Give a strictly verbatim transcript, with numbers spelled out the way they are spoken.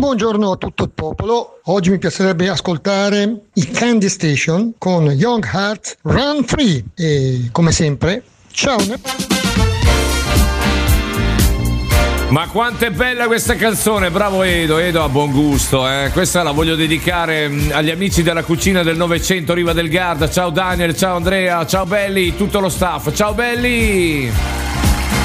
Buongiorno a tutto il popolo. Oggi mi piacerebbe ascoltare i Candy Station con Young Heart Run Free e come sempre, ciao. Ma quanto è bella questa canzone, bravo Edo, Edo ha buon gusto, eh. Questa la voglio dedicare agli amici della cucina del Novecento Riva del Garda. Ciao Daniel, ciao Andrea, ciao Belli, tutto lo staff, ciao Belli!